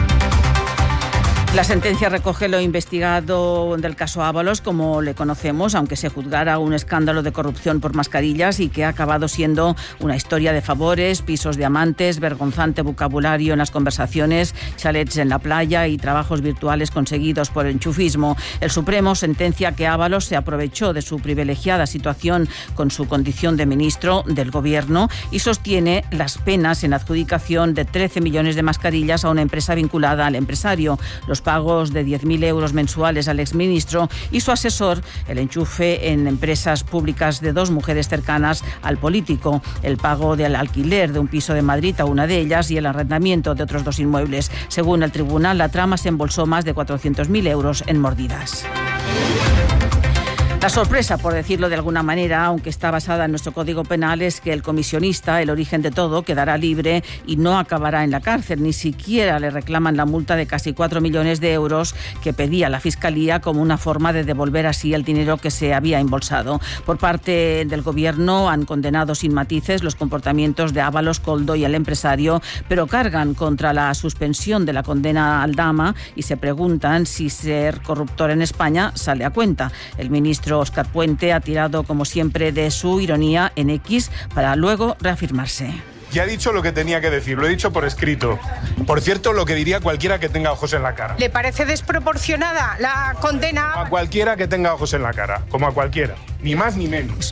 La sentencia recoge lo investigado del caso Ábalos, como le conocemos, aunque se juzgara un escándalo de corrupción por mascarillas y que ha acabado siendo una historia de favores, pisos de amantes, vergonzante vocabulario en las conversaciones, chalets en la playa y trabajos virtuales conseguidos por enchufismo. El Supremo sentencia que Ábalos se aprovechó de su privilegiada situación con su condición de ministro del Gobierno y sostiene las penas en adjudicación de trece millones de mascarillas a una empresa vinculada al empresario, los pagos de diez mil euros mensuales al exministro y su asesor, el enchufe en empresas públicas de dos mujeres cercanas al político, el pago del alquiler de un piso de Madrid a una de ellas y el arrendamiento de otros dos inmuebles. Según el tribunal, la trama se embolsó más de cuatrocientos mil euros en mordidas. La sorpresa, por decirlo de alguna manera, aunque está basada en nuestro Código Penal, es que el comisionista, el origen de todo, quedará libre y no acabará en la cárcel. Ni siquiera le reclaman la multa de casi cuatro millones de euros que pedía la Fiscalía como una forma de devolver así el dinero que se había embolsado. Por parte del Gobierno han condenado sin matices los comportamientos de Ábalos, Koldo y el empresario, pero cargan contra la suspensión de la condena al Aldama y se preguntan si ser corruptor en España sale a cuenta. El ministro Óscar Puente ha tirado, como siempre, de su ironía en X para luego reafirmarse. Ya he dicho lo que tenía que decir, lo he dicho por escrito. Por cierto, lo que diría cualquiera que tenga ojos en la cara. ¿Le parece desproporcionada la condena? A cualquiera que tenga ojos en la cara, como a cualquiera, ni más ni menos.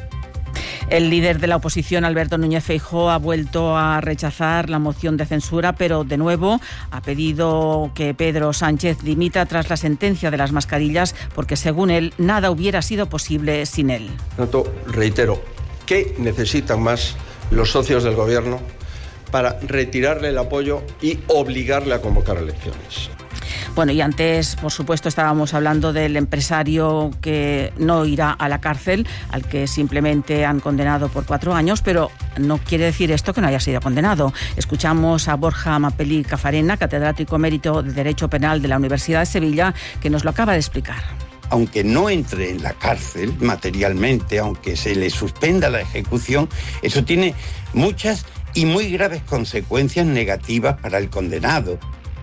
El líder de la oposición, Alberto Núñez Feijóo, ha vuelto a rechazar la moción de censura, pero de nuevo ha pedido que Pedro Sánchez dimita tras la sentencia de las mascarillas, porque según él nada hubiera sido posible sin él. Tanto, reitero, ¿qué necesitan más los socios del Gobierno para retirarle el apoyo y obligarle a convocar elecciones? Bueno, y antes, por supuesto, estábamos hablando del empresario que no irá a la cárcel, al que simplemente han condenado por cuatro años, pero no quiere decir esto que no haya sido condenado. Escuchamos a Borja Mapelí Cafarena, catedrático emérito de Derecho Penal de la Universidad de Sevilla, que nos lo acaba de explicar. Aunque no entre en la cárcel materialmente, aunque se le suspenda la ejecución, eso tiene muchas y muy graves consecuencias negativas para el condenado.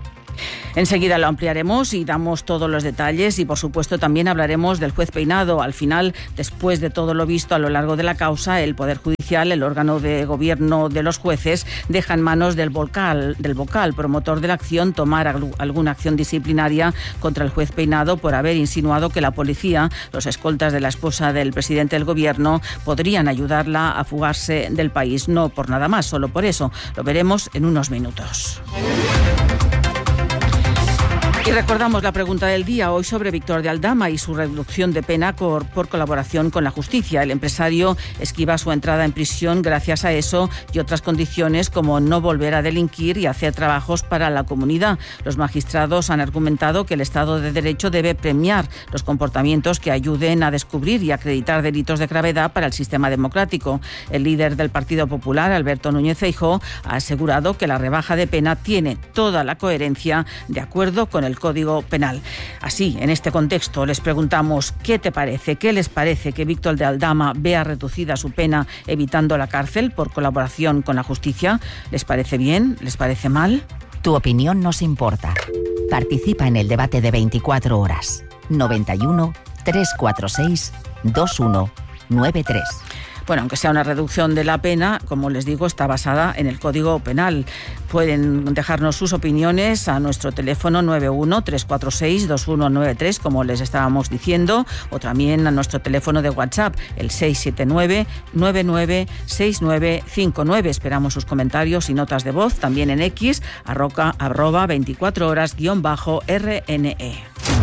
Enseguida lo ampliaremos y damos todos los detalles y, por supuesto, también hablaremos del juez Peinado. Al final, después de todo lo visto a lo largo de la causa, el Poder Judicial, el órgano de gobierno de los jueces, deja en manos del vocal, del vocal promotor de la acción tomar alguna acción disciplinaria contra el juez Peinado por haber insinuado que la policía, los escoltas de la esposa del presidente del gobierno, podrían ayudarla a fugarse del país. No por nada más, solo por eso. Lo veremos en unos minutos. Y Y recordamos la pregunta del día hoy sobre Víctor de Aldama y su reducción de pena por, por colaboración con la justicia. El empresario esquiva su entrada en prisión gracias a eso y otras condiciones como no volver a delinquir y hacer trabajos para la comunidad. Los magistrados han argumentado que el Estado de Derecho debe premiar los comportamientos que ayuden a descubrir y acreditar delitos de gravedad para el sistema democrático. El líder del Partido Popular, Alberto Núñez Feijóo, ha asegurado que la rebaja de pena tiene toda la coherencia de acuerdo con el Código Penal. Así, en este contexto, les preguntamos ¿qué te parece? ¿Qué les parece que Víctor de Aldama vea reducida su pena evitando la cárcel por colaboración con la justicia? ¿Les parece bien? ¿Les parece mal? Tu opinión nos importa. Participa en el debate de veinticuatro horas. noventa y uno, trescientos cuarenta y seis, veintiuno noventa y tres. Bueno, aunque sea una reducción de la pena, como les digo, está basada en el Código Penal. Pueden dejarnos sus opiniones a nuestro teléfono nueve uno, tres cuatro seis, dos uno nueve tres, como les estábamos diciendo, o también a nuestro teléfono de WhatsApp, el seis siete nueve, nueve nueve seis nueve cinco nueve. Esperamos sus comentarios y notas de voz, también en X, arroca, arroba veinticuatro horas guión bajo R N E.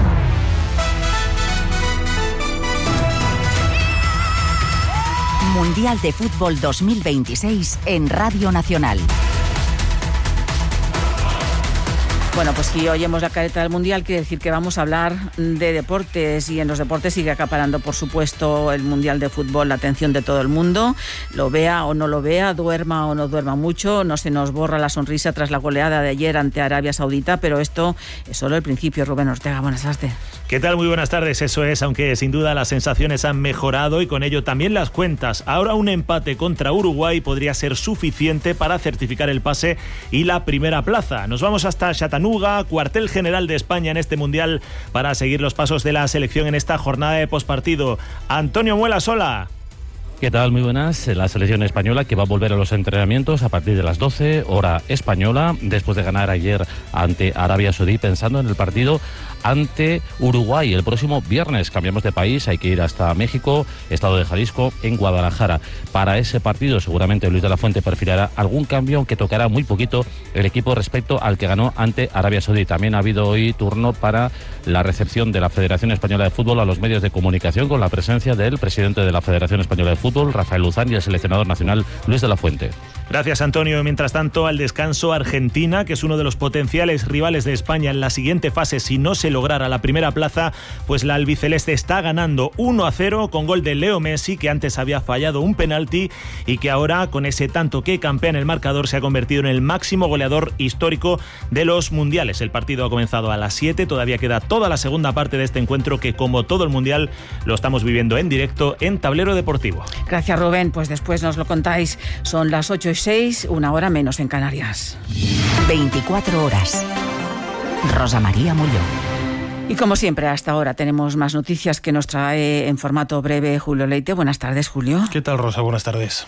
Mundial de Fútbol dos mil veintiséis en Radio Nacional. Bueno, pues si oyemos la careta del Mundial, quiere decir que vamos a hablar de deportes, y en los deportes sigue acaparando, por supuesto, el Mundial de Fútbol la atención de todo el mundo. Lo vea o no lo vea, duerma o no duerma mucho, no se nos borra la sonrisa tras la goleada de ayer ante Arabia Saudita, pero esto es solo el principio. Rubén Ortega, buenas tardes. ¿Qué tal? Muy buenas tardes. Eso es, aunque sin duda las sensaciones han mejorado y con ello también las cuentas. Ahora un empate contra Uruguay podría ser suficiente para certificar el pase y la primera plaza. Nos vamos hasta Chattanooga, cuartel general de España en este Mundial, para seguir los pasos de la selección en esta jornada de pospartido. Antonio Muela Sola. ¿Qué tal? Muy buenas. La selección española que va a volver a los entrenamientos a partir de las doce, hora española, después de ganar ayer ante Arabia Saudí, pensando en el partido ante Uruguay el próximo viernes. Cambiamos de país, hay que ir hasta México, estado de Jalisco, en Guadalajara. Para ese partido seguramente Luis de la Fuente perfilará algún cambio, aunque tocará muy poquito el equipo respecto al que ganó ante Arabia Saudí. También ha habido hoy turno para la recepción de la Federación Española de Fútbol a los medios de comunicación, con la presencia del presidente de la Federación Española de Fútbol, Rafael Luzán, y el seleccionador nacional, Luis de la Fuente. Gracias, Antonio. Mientras tanto, al descanso, Argentina, que es uno de los potenciales rivales de España en la siguiente fase si no se lograra la primera plaza, pues la albiceleste está ganando uno a cero con gol de Leo Messi, que antes había fallado un penalti y que ahora, con ese tanto que campea en el marcador, se ha convertido en el máximo goleador histórico de los mundiales. El partido ha comenzado a las siete, todavía queda toda la segunda parte de este encuentro que, como todo el mundial, lo estamos viviendo en directo en Tablero Deportivo. Gracias, Rubén. Pues después nos lo contáis. Son las ocho y seis, una hora menos en Canarias. veinticuatro horas. Rosa María Mulló. Y como siempre, hasta ahora tenemos más noticias que nos trae en formato breve Julio Leite. Buenas tardes, Julio. ¿Qué tal, Rosa? Buenas tardes.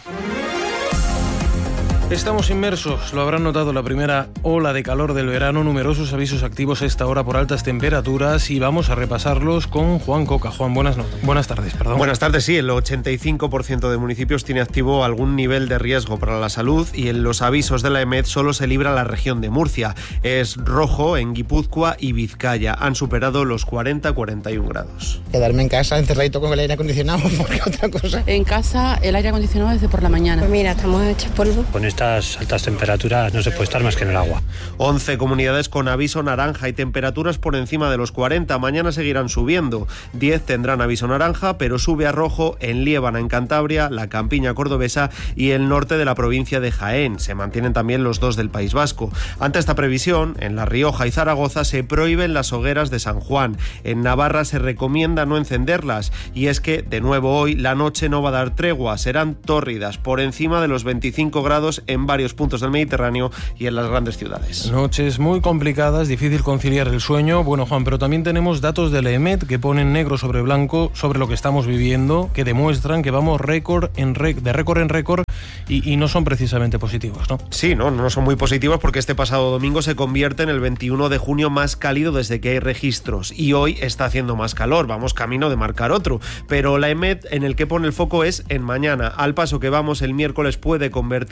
Estamos inmersos, lo habrán notado, la primera ola de calor del verano, numerosos avisos activos a esta hora por altas temperaturas, y vamos a repasarlos con Juan Coca. Juan, buenas, no- buenas tardes. Perdón. Buenas tardes, sí, el ochenta y cinco por ciento de municipios tiene activo algún nivel de riesgo para la salud, y en los avisos de la EMET solo se libra la región de Murcia. Es rojo en Guipúzcoa y Vizcaya, han superado los cuarenta a cuarenta y uno grados. Quedarme en casa encerradito con el aire acondicionado, porque otra cosa. En casa el aire acondicionado desde por la mañana. Pues mira, estamos hechos polvo. Con estas altas temperaturas no se puede estar más que en el agua. once comunidades con aviso naranja y temperaturas por encima de los cuarenta. Mañana seguirán subiendo. diez tendrán aviso naranja, pero sube a rojo en Liébana, en Cantabria, la Campiña cordobesa y el norte de la provincia de Jaén. Se mantienen también los dos del País Vasco. Ante esta previsión, en La Rioja y Zaragoza se prohíben las hogueras de San Juan. En Navarra se recomienda no encenderlas. Y es que, de nuevo hoy, la noche no va a dar tregua. Serán tórridas, por encima de los veinticinco grados en varios puntos del Mediterráneo y en las grandes ciudades. Noches muy complicadas, difícil conciliar el sueño. Bueno, Juan, pero también tenemos datos de la EMET que ponen negro sobre blanco sobre lo que estamos viviendo, que demuestran que vamos récord en rec- de récord en récord y, y no son precisamente positivos, ¿no? Sí, no, no son muy positivos, porque este pasado domingo se convierte en el veintiuno de junio más cálido desde que hay registros, y hoy está haciendo más calor, vamos camino de marcar otro, pero la EMET en el que pone el foco es en mañana. Al paso que vamos, el miércoles puede convertirse en el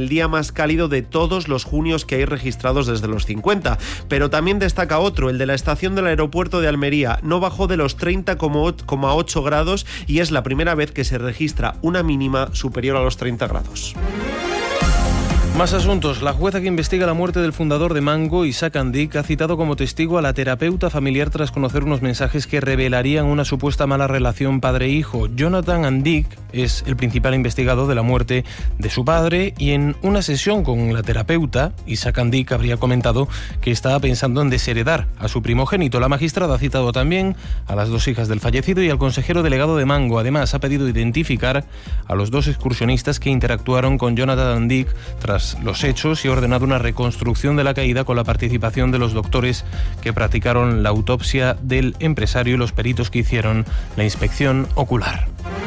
el día más cálido de todos los junios que hay registrados desde los cincuenta. Pero también destaca otro, el de la estación del aeropuerto de Almería. No bajó de los treinta coma ocho grados y es la primera vez que se registra una mínima superior a los treinta grados. Más asuntos. La jueza que investiga la muerte del fundador de Mango, Isaac Andic, ha citado como testigo a la terapeuta familiar tras conocer unos mensajes que revelarían una supuesta mala relación padre-hijo. Jonathan Andic es el principal investigado de la muerte de su padre y en una sesión con la terapeuta, Isaac Andic habría comentado que estaba pensando en desheredar a su primogénito. La magistrada ha citado también a las dos hijas del fallecido y al consejero delegado de Mango. Además, ha pedido identificar a los dos excursionistas que interactuaron con Jonathan Andic tras los hechos y ha ordenado una reconstrucción de la caída con la participación de los doctores que practicaron la autopsia del empresario y los peritos que hicieron la inspección ocular.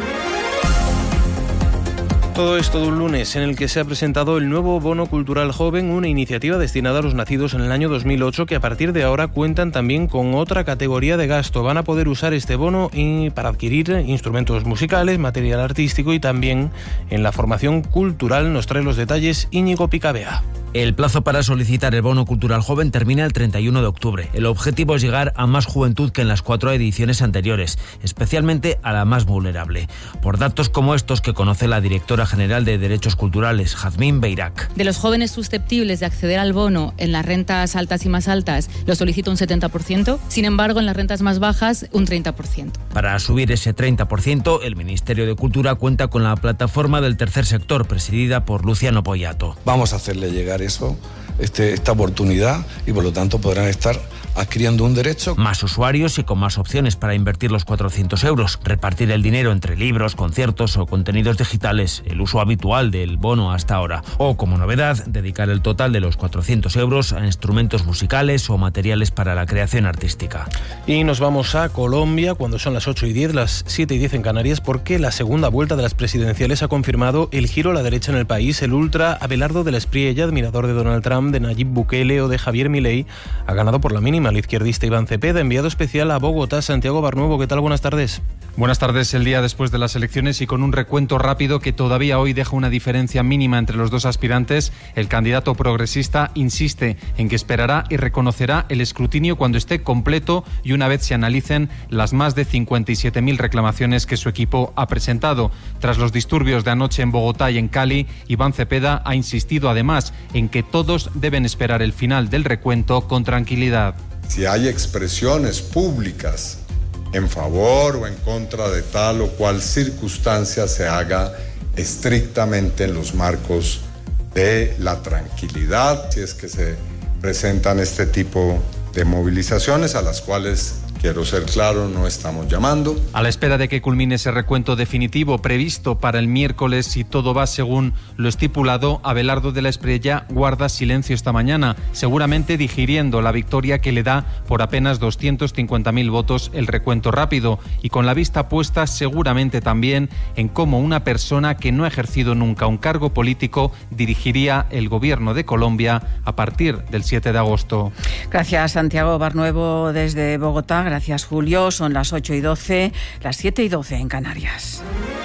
Todo esto de un lunes en el que se ha presentado el nuevo Bono Cultural Joven, una iniciativa destinada a los nacidos en el año dos mil ocho que a partir de ahora cuentan también con otra categoría de gasto. Van a poder usar este bono y para adquirir instrumentos musicales, material artístico y también en la formación cultural. Nos trae los detalles Íñigo Picabea. El plazo para solicitar el Bono Cultural Joven termina el treinta y uno de octubre. El objetivo es llegar a más juventud que en las cuatro ediciones anteriores, especialmente a la más vulnerable. Por datos como estos que conoce la directora general de Derechos Culturales, Jazmín Beirac. De los jóvenes susceptibles de acceder al bono en las rentas altas y más altas, lo solicita un setenta por ciento, sin embargo en las rentas más bajas un treinta por ciento. Para subir ese treinta por ciento, el Ministerio de Cultura cuenta con la plataforma del tercer sector, presidida por Luciano Poyato. Vamos a hacerle llegar eso, este, esta oportunidad y por lo tanto podrán estar adquiriendo un derecho. Más usuarios y con más opciones para invertir los cuatrocientos euros, repartir el dinero entre libros, conciertos o contenidos digitales, el uso habitual del bono hasta ahora. O, como novedad, dedicar el total de los cuatrocientos euros a instrumentos musicales o materiales para la creación artística. Y nos vamos a Colombia cuando son las ocho y diez, las siete y diez en Canarias, porque la segunda vuelta de las presidenciales ha confirmado el giro a la derecha en el país. El ultra Abelardo de la Espriella, admirador de Donald Trump, de Nayib Bukele o de Javier Milei, ha ganado por la mínima. El izquierdista Iván Cepeda, enviado especial a Bogotá. Santiago Barnuevo, ¿qué tal? Buenas tardes. Buenas tardes. El día después de las elecciones y con un recuento rápido que todavía hoy deja una diferencia mínima entre los dos aspirantes, el candidato progresista insiste en que esperará y reconocerá el escrutinio cuando esté completo y una vez se analicen las más de cincuenta y siete mil reclamaciones que su equipo ha presentado. Tras los disturbios de anoche en Bogotá y en Cali, Iván Cepeda ha insistido además en que todos deben esperar el final del recuento con tranquilidad. Si hay expresiones públicas en favor o en contra de tal o cual circunstancia, se haga estrictamente en los marcos de la tranquilidad, si es que se presentan este tipo de movilizaciones a las cuales, quiero ser claro, no estamos llamando. A la espera de que culmine ese recuento definitivo previsto para el miércoles, si todo va según lo estipulado, Abelardo de la Espriella guarda silencio esta mañana, seguramente digiriendo la victoria que le da por apenas doscientos cincuenta mil votos el recuento rápido y con la vista puesta seguramente también en cómo una persona que no ha ejercido nunca un cargo político dirigiría el gobierno de Colombia a partir del siete de agosto. Gracias, Santiago Barnuevo desde Bogotá. Gracias, Julio. Son las ocho y doce, las siete y doce en Canarias.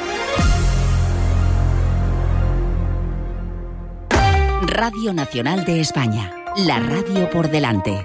Radio Nacional de España. La radio por delante.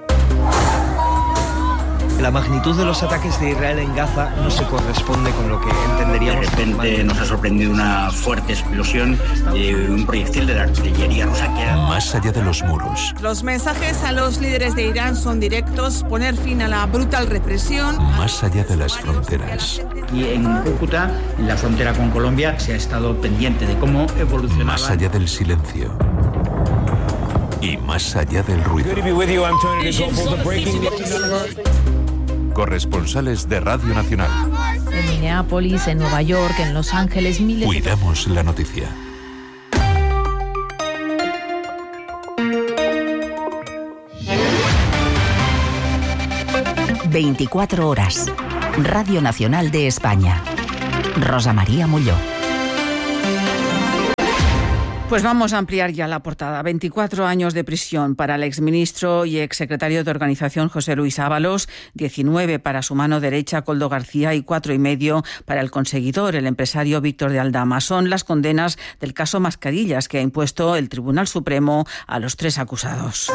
La magnitud de los ataques de Israel en Gaza no se corresponde con lo que entenderíamos. De repente nos ha sorprendido una fuerte explosión de un proyectil de la artillería rusa que era... Más allá de los muros. Los mensajes a los líderes de Irán son directos: poner fin a la brutal represión. Más allá de las fronteras. Y en Cúcuta, en la frontera con Colombia, se ha estado pendiente de cómo evolucionaba. Más allá del silencio. Y más allá del ruido. Corresponsales de Radio Nacional. En Minneapolis, en Nueva York, en Los Ángeles, miles de... Cuidamos la noticia. veinticuatro horas. Radio Nacional de España. Rosa María Molló. Pues vamos a ampliar ya la portada. veinticuatro años de prisión para el exministro y exsecretario de Organización José Luis Ábalos, diecinueve para su mano derecha Koldo García y cuatro y medio para el conseguidor, el empresario Víctor de Aldama. Son las condenas del caso Mascarillas que ha impuesto el Tribunal Supremo a los tres acusados.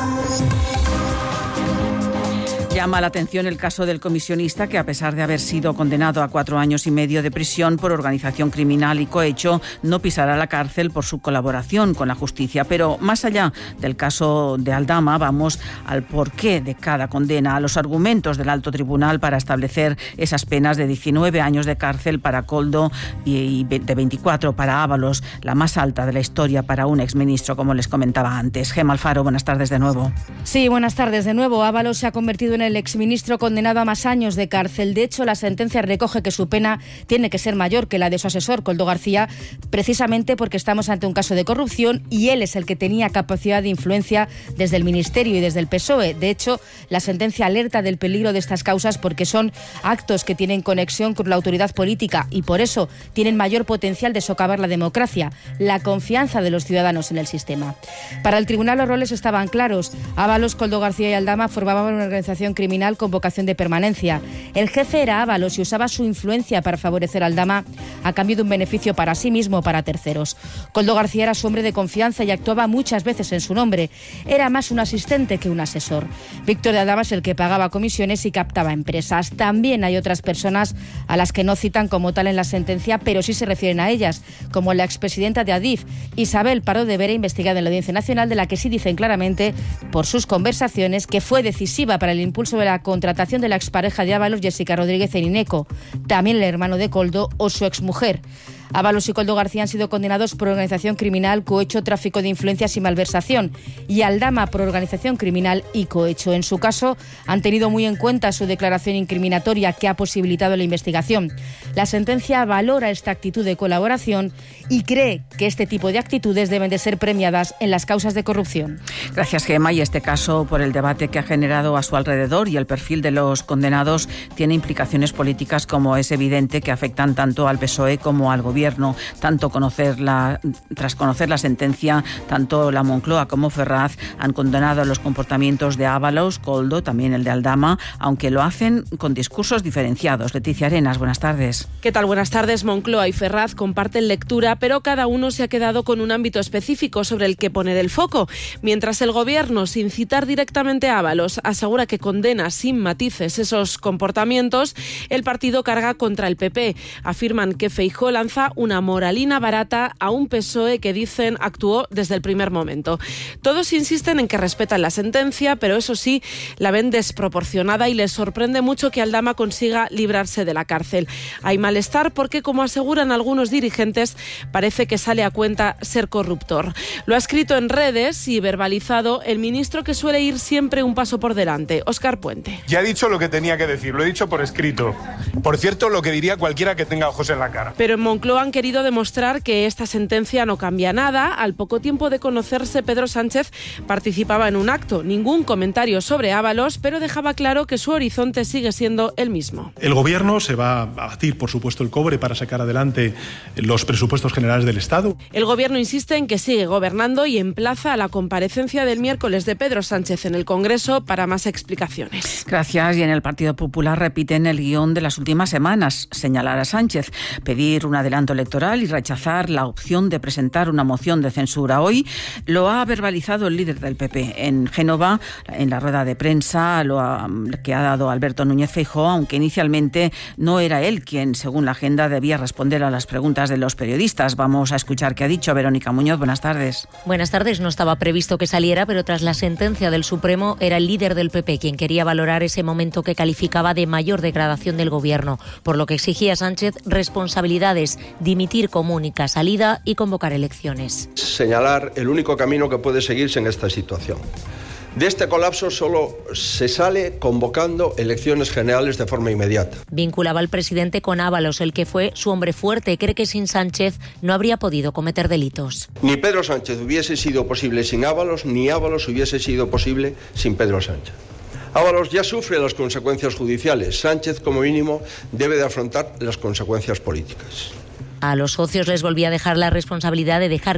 Llama la atención el caso del comisionista que, a pesar de haber sido condenado a cuatro años y medio de prisión por organización criminal y cohecho, no pisará la cárcel por su colaboración con la justicia. Pero más allá del caso de Aldama, vamos al porqué de cada condena, a los argumentos del alto tribunal para establecer esas penas de diecinueve años de cárcel para Koldo y de veinticuatro para Ábalos, la más alta de la historia para un exministro, como les comentaba antes. Gemma Alfaro, buenas tardes de nuevo. Sí, buenas tardes de nuevo. Ábalos se ha convertido en el exministro condenado a más años de cárcel. De hecho, la sentencia recoge que su pena tiene que ser mayor que la de su asesor, Koldo García, precisamente porque estamos ante un caso de corrupción y él es el que tenía capacidad de influencia desde el Ministerio y desde el P S O E. De hecho, la sentencia alerta del peligro de estas causas porque son actos que tienen conexión con la autoridad política y por eso tienen mayor potencial de socavar la democracia, la confianza de los ciudadanos en el sistema. Para el tribunal los roles estaban claros. Ábalos, Koldo García y Aldama formaban una organización criminal con vocación de permanencia. El jefe era Ábalos y usaba su influencia para favorecer a Aldama a cambio de un beneficio para sí mismo o para terceros. Koldo García era su hombre de confianza y actuaba muchas veces en su nombre. Era más un asistente que un asesor. Víctor de Aldama es el que pagaba comisiones y captaba empresas. También hay otras personas a las que no citan como tal en la sentencia, pero sí se refieren a ellas, como la expresidenta de Adif, Isabel Pardo de Vera, investigada en la Audiencia Nacional, de la que sí dicen claramente, por sus conversaciones, que fue decisiva para el impulso sobre la contratación de la expareja de Ábalos, Jessica Rodríguez, en INECO, también el hermano de Koldo o su exmujer. Ábalos y Koldo García han sido condenados por organización criminal, cohecho, tráfico de influencias y malversación, y Aldama por organización criminal y cohecho. En su caso, han tenido muy en cuenta su declaración incriminatoria que ha posibilitado la investigación. La sentencia valora esta actitud de colaboración y cree que este tipo de actitudes deben de ser premiadas en las causas de corrupción. Gracias, Gemma. Y este caso, por el debate que ha generado a su alrededor y el perfil de los condenados, tiene implicaciones políticas, como es evidente, que afectan tanto al P S O E como al Gobierno. Tanto conocer la, tras conocer la sentencia, tanto la Moncloa como Ferraz han condenado los comportamientos de Ábalos, Koldo, también el de Aldama, aunque lo hacen con discursos diferenciados. Leticia Arenas, buenas tardes. ¿Qué tal? Buenas tardes. Moncloa y Ferraz comparten lectura, pero cada uno se ha quedado con un ámbito específico sobre el que poner el foco. Mientras el Gobierno, sin citar directamente a Ábalos, asegura que condena sin matices esos comportamientos, el partido carga contra el P P. Afirman que Feijóo lanza una moralina barata a un P S O E que dicen actuó desde el primer momento. Todos insisten en que respetan la sentencia, pero eso sí, la ven desproporcionada y les sorprende mucho que Aldama consiga librarse de la cárcel. Hay malestar porque, como aseguran algunos dirigentes, parece que sale a cuenta ser corruptor. Lo ha escrito en redes y verbalizado el ministro que suele ir siempre un paso por delante, Óscar Puente. Ya he dicho lo que tenía que decir, lo he dicho por escrito. Por cierto, lo que diría cualquiera que tenga ojos en la cara. Pero en Moncloa han querido demostrar que esta sentencia no cambia nada. Al poco tiempo de conocerse, Pedro Sánchez participaba en un acto. Ningún comentario sobre Ábalos, pero dejaba claro que su horizonte sigue siendo el mismo. El Gobierno se va a batir, por supuesto, el cobre para sacar adelante los presupuestos generales del Estado. El Gobierno insiste en que sigue gobernando y emplaza a la comparecencia del miércoles de Pedro Sánchez en el Congreso para más explicaciones. Gracias. Y en el Partido Popular repiten el guión de las últimas semanas: señalar a Sánchez, pedir un adelanto electoral y rechazar la opción de presentar una moción de censura. Hoy lo ha verbalizado el líder del P P en Génova, en la rueda de prensa lo ha, que ha dado Alberto Núñez Feijóo, aunque inicialmente no era él quien, según la agenda, debía responder a las preguntas de los periodistas. Vamos a escuchar qué ha dicho Verónica Muñoz. Buenas tardes. Buenas tardes. No estaba previsto que saliera, pero tras la sentencia del Supremo era el líder del P P quien quería valorar ese momento que calificaba de mayor degradación del Gobierno, por lo que exigía a Sánchez responsabilidades, dimitir como única salida y convocar elecciones. Señalar el único camino que puede seguirse en esta situación. De este colapso solo se sale convocando elecciones generales de forma inmediata. Vinculaba al presidente con Ábalos, el que fue su hombre fuerte. Cree que sin Sánchez no habría podido cometer delitos. Ni Pedro Sánchez hubiese sido posible sin Ábalos, ni Ábalos hubiese sido posible sin Pedro Sánchez. Ábalos ya sufre las consecuencias judiciales. Sánchez, como mínimo, debe de afrontar las consecuencias políticas. A los socios les volvía a dejar la responsabilidad de dejar